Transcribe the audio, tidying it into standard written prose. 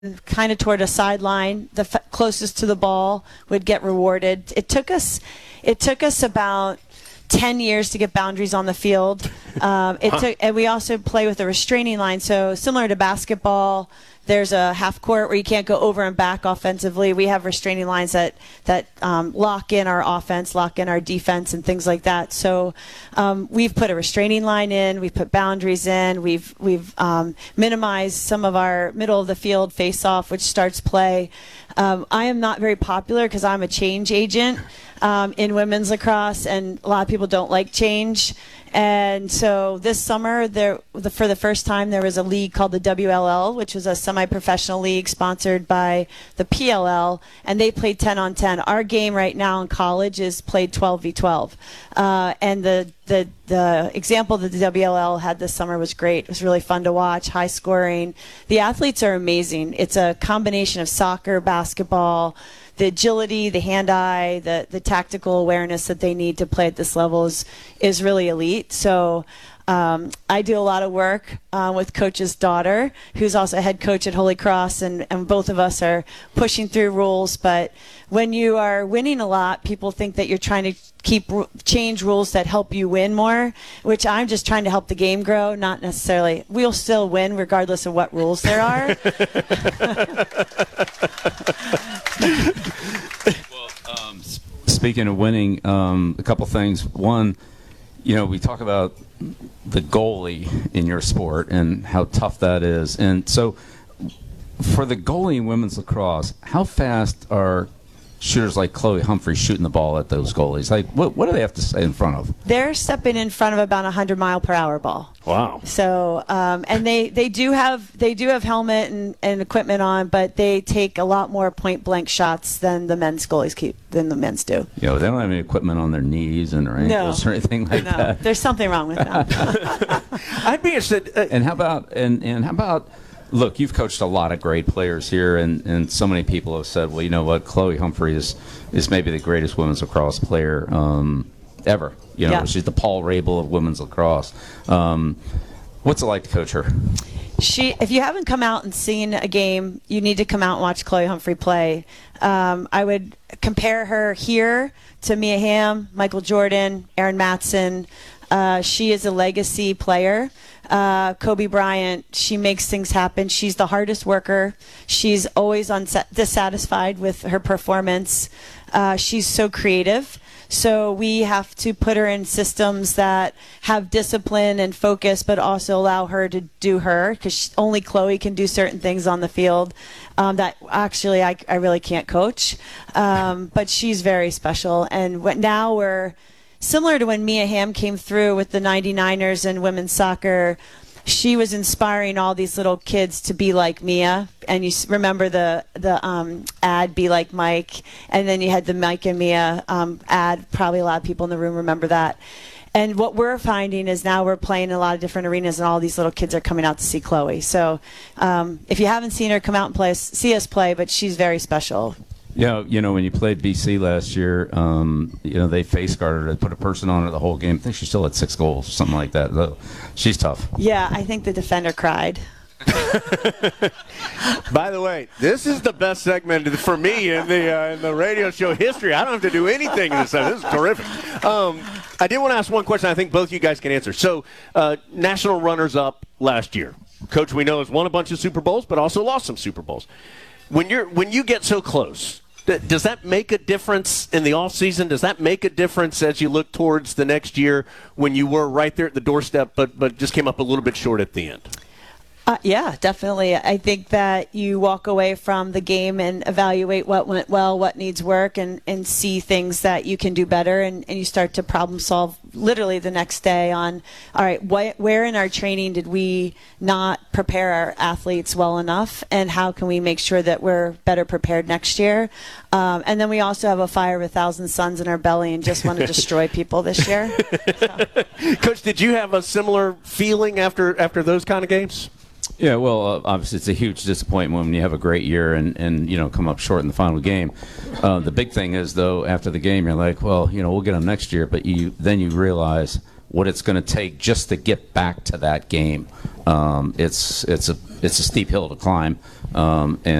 kind of toward a sideline. The closest to the ball would get rewarded. It took us about 10 years to get boundaries on the field. And we also play with a restraining line. So similar to basketball, there's a half court where you can't go over and back offensively. We have restraining lines that lock in our offense, lock in our defense, and things like that. So we've put a restraining line in. We've put boundaries in. We've minimized some of our middle of the field face-off, which starts play. I am not very popular because I'm a change agent in women's lacrosse, and a lot of people don't like change. And so this summer, for the first time, there was a league called the WLL, which was a semi-professional league sponsored by the PLL, and they played 10-on-10. Our game right now in college is played 12v12. And the example that the WLL had this summer was great. It was really fun to watch, high scoring. The athletes are amazing. It's a combination of soccer, basketball, the agility, the hand-eye, the tactical awareness that they need to play at this level is really elite. So I do a lot of work with Coach's daughter, who's also a head coach at Holy Cross, and both of us are pushing through rules. But when you are winning a lot, people think that you're trying to change rules that help you win more, which I'm just trying to help the game grow, not necessarily. We'll still win regardless of what rules there are. Speaking of winning, a couple things. One, we talk about the goalie in your sport and how tough that is. And so for the goalie in women's lacrosse, how fast are shooters like Chloe Humphrey shooting the ball at those goalies? Like, what do they have to stay in front of? They're stepping in front of about 100-mile-per-hour ball. Wow. So, and they do have helmet and equipment on, but they take a lot more point-blank shots than the men's goalies than the men's do. They don't have any equipment on their knees and their ankles or anything like that. There's something wrong with them. I'd be interested. And how about? Look, you've coached a lot of great players here, and so many people have said, well, you know what, Chloe Humphrey is maybe the greatest women's lacrosse player ever. She's the Paul Rabel of women's lacrosse. What's it like to coach her? If you haven't come out and seen a game, you need to come out and watch Chloe Humphrey play. I would compare her here to Mia Hamm, Michael Jordan, Erin Matson. She is a legacy player. Kobe Bryant, she makes things happen. She's the hardest worker. She's always dissatisfied with her performance. She's so creative. So we have to put her in systems that have discipline and focus, but also allow her to do her, because only Chloe can do certain things on the field that actually I really can't coach. But she's very special. And now we're similar to when Mia Hamm came through with the 99ers and women's soccer. She was inspiring all these little kids to be like Mia. And you remember the ad, Be Like Mike. And then you had the Mike and Mia ad. Probably a lot of people in the room remember that. And what we're finding is now we're playing in a lot of different arenas, and all these little kids are coming out to see Chloe. So if you haven't seen her, come out and see us play, but she's very special. Yeah, when you played BC last year, they face guarded her. They put a person on her the whole game. I think she still had 6 goals, something like that. She's tough. Yeah, I think the defender cried. By the way, this is the best segment for me in the radio show history. I don't have to do anything in this. This is terrific. I did want to ask one question I think both you guys can answer. So, national runners-up last year. Coach, we know, has won a bunch of Super Bowls, but also lost some Super Bowls. When you get so close, does that make a difference in the offseason? Does that make a difference as you look towards the next year when you were right there at the doorstep but just came up a little bit short at the end? Yeah, definitely. I think that you walk away from the game and evaluate what went well, what needs work, and see things that you can do better, and you start to problem solve literally the next day on, all right, where in our training did we not prepare our athletes well enough, and how can we make sure that we're better prepared next year? And then we also have a fire of 1,000 suns in our belly and just want to destroy people this year. So. Coach, did you have a similar feeling after those kind of games? Yeah, well, obviously it's a huge disappointment when you have a great year and come up short in the final game. The big thing is, though, after the game, you're like, well, we'll get them next year. But then you realize what it's going to take just to get back to that game. It's a steep hill to climb, and